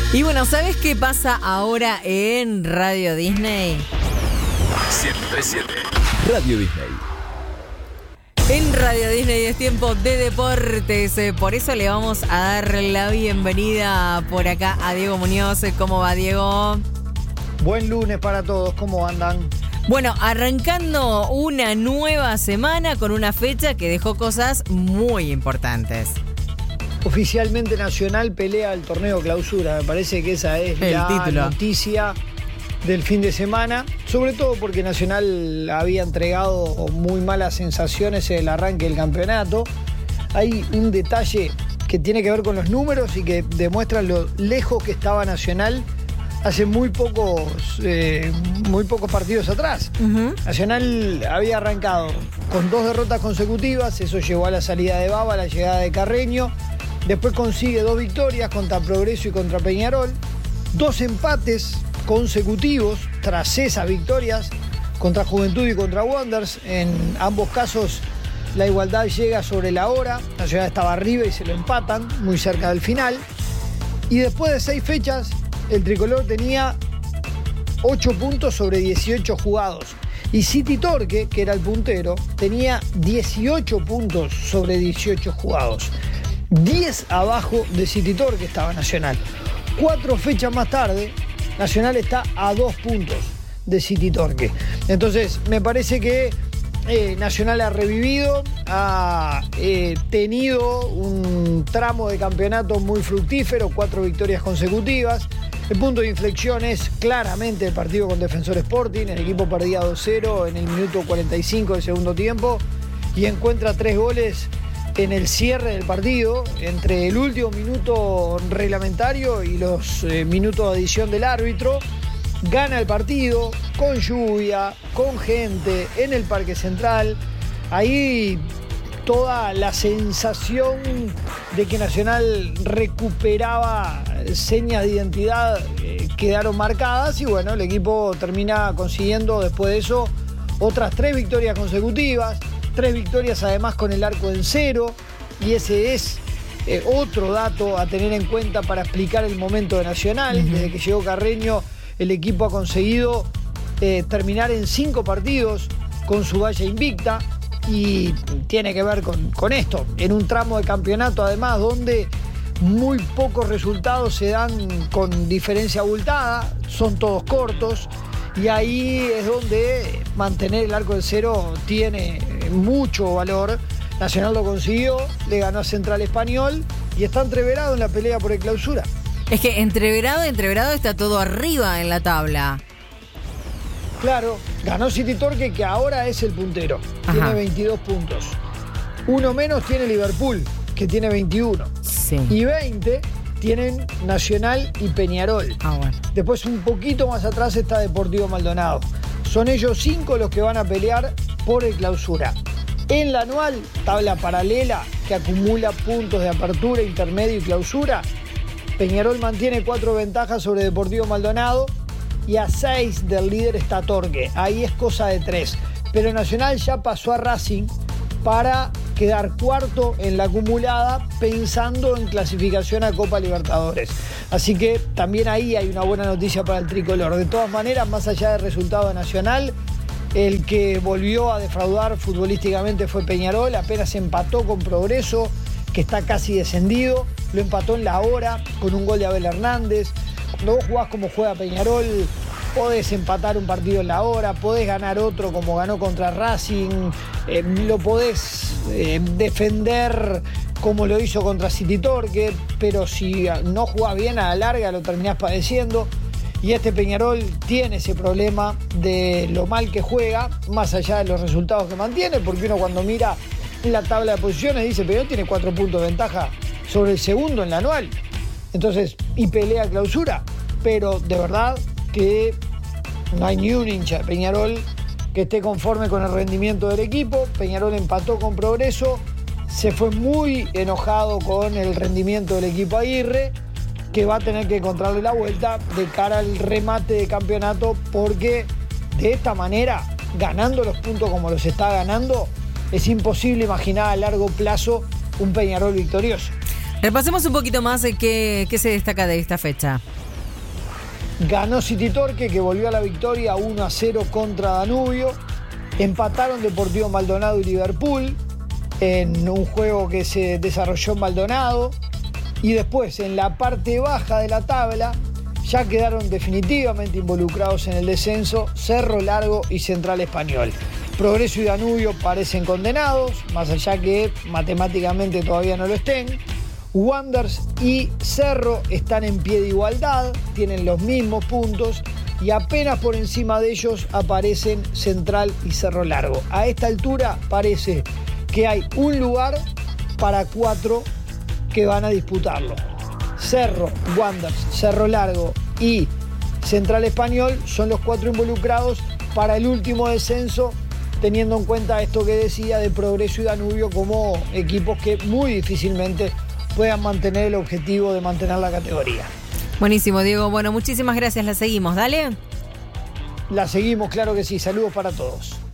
Y bueno, ¿sabes qué pasa ahora en Radio Disney? 100.7 Radio Disney. En Radio Disney es tiempo de deportes, por eso le vamos a dar la bienvenida por acá a Diego Muñoz. ¿Cómo va, Diego? Buen lunes para todos, ¿cómo andan? Bueno, arrancando una nueva semana con una fecha que dejó cosas muy importantes. Oficialmente Nacional pelea el torneo Clausura, me parece que esa es la noticia del fin de semana, sobre todo porque Nacional había entregado muy malas sensaciones en el arranque del campeonato. Hay un detalle que tiene que ver con los números y que demuestra lo lejos que estaba Nacional hace muy pocos partidos atrás. Nacional había arrancado con 2 derrotas consecutivas, eso llevó a la salida de Baba, a la llegada de Carreño. Después consigue 2 victorias contra Progreso y contra Peñarol, 2 empates consecutivos tras esas victorias contra Juventud y contra Wanderers. En ambos casos la igualdad llega sobre la hora, Nacional estaba arriba y se lo empatan muy cerca del final. Y después de 6 fechas, el tricolor tenía 8 puntos sobre 18 jugados. Y City Torque, que era el puntero, tenía 18 puntos sobre 18 jugados. 10 abajo de City Torque estaba Nacional. 4 fechas más tarde, Nacional está a 2 puntos de City Torque. Entonces, me parece que Nacional ha revivido, ha tenido un tramo de campeonato muy fructífero, 4 victorias consecutivas. El punto de inflexión es claramente el partido con Defensor Sporting. El equipo perdía 2-0 en el minuto 45 del segundo tiempo y encuentra 3 goles en el cierre del partido, entre el último minuto reglamentario y los minutos de adición del árbitro. Gana el partido con lluvia, con gente, en el Parque Central. Ahí toda la sensación de que Nacional recuperaba señas de identidad quedaron marcadas y bueno, el equipo termina consiguiendo después de eso otras 3 victorias consecutivas. 3 victorias además con el arco en cero, y ese es otro dato a tener en cuenta para explicar el momento de Nacional. Desde que llegó Carreño, el equipo ha conseguido terminar en 5 partidos con su valla invicta, y tiene que ver con esto, en un tramo de campeonato además donde muy pocos resultados se dan con diferencia abultada, son todos cortos. Y ahí es donde mantener el arco en cero tiene mucho valor. Nacional lo consiguió, le ganó a Central Español y está entreverado en la pelea por el Clausura. Es que entreverado está todo arriba en la tabla. Claro, ganó City Torque, que ahora es el puntero. Tiene 22 puntos. Uno menos tiene Liverpool, que tiene 21. Sí. Y 20 tienen Nacional y Peñarol. Bueno. Después, un poquito más atrás, está Deportivo Maldonado. Son ellos 5 los que van a pelear por el Clausura. En la anual, tabla paralela que acumula puntos de apertura, intermedio y clausura, Peñarol mantiene 4 ventajas sobre Deportivo Maldonado y a 6 del líder está Torque. Ahí es cosa de 3. Pero Nacional ya pasó a Racing para quedar cuarto en la acumulada, pensando en clasificación a Copa Libertadores. Así que también ahí hay una buena noticia para el tricolor. De todas maneras, más allá del resultado de Nacional, el que volvió a defraudar futbolísticamente fue Peñarol. Apenas empató con Progreso, que está casi descendido. Lo empató en la hora con un gol de Abel Hernández. Cuando vos jugás como juega Peñarol, podés empatar un partido en la hora, podés ganar otro como ganó contra Racing, lo podés defender como lo hizo contra City Torque, pero si no jugás bien a la larga lo terminás padeciendo. Y este Peñarol tiene ese problema de lo mal que juega, más allá de los resultados que mantiene, porque uno cuando mira en la tabla de posiciones dice, Peñarol tiene 4 puntos de ventaja sobre el segundo en la anual. Entonces, y pelea Clausura, pero de verdad que no hay ni un hincha de Peñarol que esté conforme con el rendimiento del equipo. Peñarol empató con Progreso, se fue muy enojado con el rendimiento del equipo Aguirre, que va a tener que encontrarle la vuelta de cara al remate de campeonato, porque de esta manera, ganando los puntos como los está ganando, es imposible imaginar a largo plazo un Peñarol victorioso. Repasemos un poquito más de qué se destaca de esta fecha. Ganó City Torque, que volvió a la victoria 1-0 contra Danubio. Empataron Deportivo Maldonado y Liverpool en un juego que se desarrolló en Maldonado. Y después, en la parte baja de la tabla, ya quedaron definitivamente involucrados en el descenso Cerro Largo y Central Español. Progreso y Danubio parecen condenados, más allá que matemáticamente todavía no lo estén. Wanderers y Cerro están en pie de igualdad, tienen los mismos puntos y apenas por encima de ellos aparecen Central y Cerro Largo. A esta altura parece que hay un lugar para 4 que van a disputarlo. Cerro, Wanderers, Cerro Largo y Central Español son los 4 involucrados para el último descenso, teniendo en cuenta esto que decía de Progreso y Danubio como equipos que muy difícilmente puedan mantener el objetivo de mantener la categoría. Buenísimo, Diego. Bueno, muchísimas gracias. La seguimos, dale. La seguimos, claro que sí. Saludos para todos.